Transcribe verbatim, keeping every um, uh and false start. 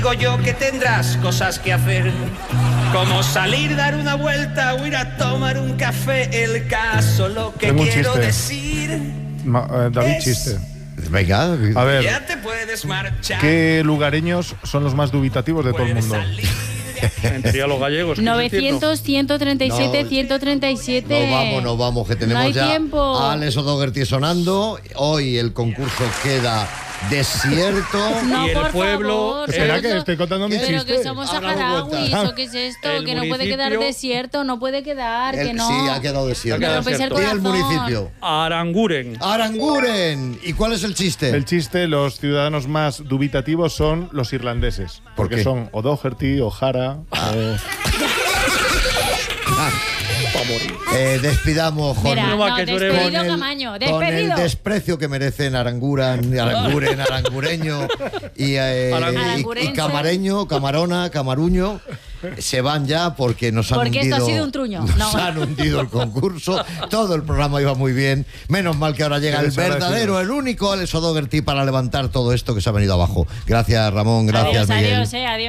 Digo yo que tendrás cosas que hacer, como salir, dar una vuelta o ir a tomar un café. El caso, lo que Tengo un quiero chiste. decir. Ma- eh, David, es... chiste. Venga. A ver, Ya te puedes marchar. ¿qué lugareños son los más dubitativos de todo el Puedes mundo? salir de aquí. En teoría los gallegos. ¿qué novecientos, ciento treinta y siete, No, ciento treinta y siete. Nos vamos, nos vamos, que tenemos No hay ya tiempo. a Alex O'Doherty sonando. Hoy el concurso queda desierto. No, Y el por pueblo- favor. Espera pero que eso- estoy contando mi Pero chiste. que somos Ahora me saharauis, cuenta. ¿o qué es esto? El Que no puede quedar municipio- desierto, no puede quedar, El- que no. Sí, ha quedado desierto. Me Ha quedado rompéis el desierto. Y el corazón. municipio. Aranguren. Aranguren. ¿Y cuál es el chiste? El chiste, los ciudadanos más dubitativos son los irlandeses. ¿Por Porque qué? son O'Doherty, O'Hara. o- Eh, despidamos con, Mira, No va, no, que tú eres- despedido con el, Camaño, con el despedido. desprecio que merecen Aranguran, Aranguren, Arangureño y, eh, Arangurense. y- y Camareño, Camarona, Camaruño. Se van ya porque nos han Porque hundido. esto ha sido un truño. No. Nos han hundido el concurso. Todo el programa iba muy bien. Menos mal que ahora llega Qué el verdadero, desagradecidos. el único Alex O'Doherty para levantar todo esto que se ha venido abajo. Gracias, Ramón. Gracias, Adiós, Miguel. adiós, eh, adiós.